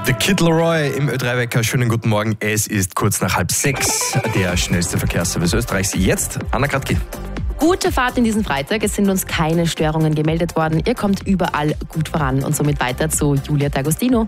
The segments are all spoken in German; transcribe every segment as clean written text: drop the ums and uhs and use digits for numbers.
The Kid Laroi im Ö3-Wecker. Schönen guten Morgen. Es ist kurz nach 5:30. Der schnellste Verkehrsservice Österreichs. Jetzt Anna Kratki. Gute Fahrt in diesen Freitag. Es sind uns keine Störungen gemeldet worden. Ihr kommt überall gut voran. Und somit weiter zu Julia D'Agostino.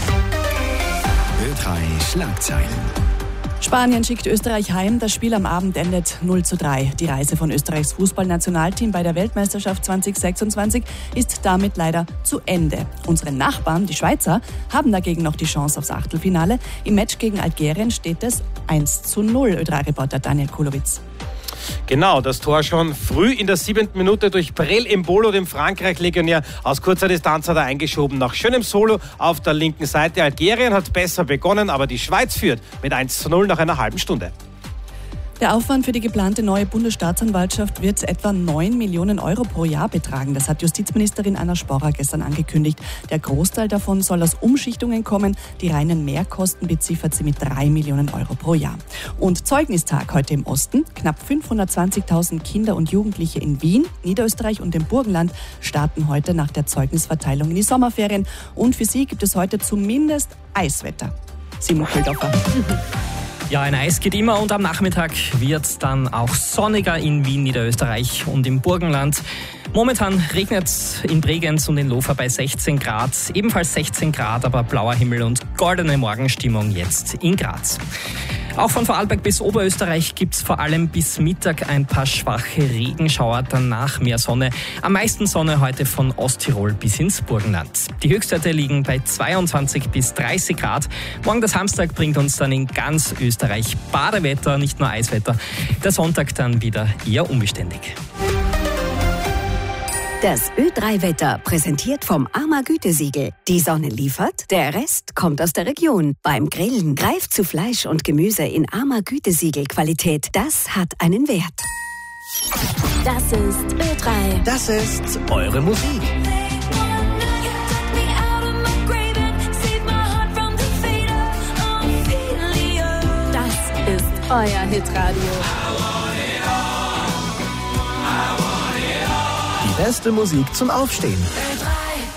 Ö3 Schlagzeilen. Spanien schickt Österreich heim. Das Spiel am Abend endet 0:3. Die Reise von Österreichs Fußballnationalteam bei der Weltmeisterschaft 2026 ist damit leider zu Ende. Unsere Nachbarn, die Schweizer, haben dagegen noch die Chance aufs Achtelfinale. Im Match gegen Algerien steht es 1:0. Ö3-Reporter Daniel Kulowitz. Genau, das Tor schon früh in der 7. Minute durch Brel Embolo, dem Frankreich-Legionär. Aus kurzer Distanz hat er eingeschoben. Nach schönem Solo auf der linken Seite. Algerien hat besser begonnen, aber die Schweiz führt mit 1:0 nach einer halben Stunde. Der Aufwand für die geplante neue Bundesstaatsanwaltschaft wird etwa 9 Millionen Euro pro Jahr betragen. Das hat Justizministerin Anna Sporrer gestern angekündigt. Der Großteil davon soll aus Umschichtungen kommen. Die reinen Mehrkosten beziffert sie mit 3 Millionen Euro pro Jahr. Und Zeugnistag heute im Osten. Knapp 520.000 Kinder und Jugendliche in Wien, Niederösterreich und dem Burgenland starten heute nach der Zeugnisverteilung in die Sommerferien. Und für sie gibt es heute zumindest Eiswetter. Simon Kühldorfer. Ja, ein Eis geht immer und am Nachmittag wird es dann auch sonniger in Wien, Niederösterreich und im Burgenland. Momentan regnet es in Bregenz und in Lofa bei 16 Grad, ebenfalls 16 Grad, aber blauer Himmel und goldene Morgenstimmung jetzt in Graz. Auch von Vorarlberg bis Oberösterreich gibt es vor allem bis Mittag ein paar schwache Regenschauer, danach mehr Sonne. Am meisten Sonne heute von Osttirol bis ins Burgenland. Die Höchstwerte liegen bei 22 bis 30 Grad. Morgen das Samstag bringt uns dann in ganz Österreich Badewetter, nicht nur Eiswetter. Der Sonntag dann wieder eher unbeständig. Das Ö3-Wetter präsentiert vom AMA Gütesiegel. Die Sonne liefert, der Rest kommt aus der Region. Beim Grillen greift zu Fleisch und Gemüse in AMA Gütesiegel Qualität. Das hat einen Wert. Das ist Ö3. Das ist eure Musik. Das ist euer Hitradio. Die beste Musik zum Aufstehen. Ö3.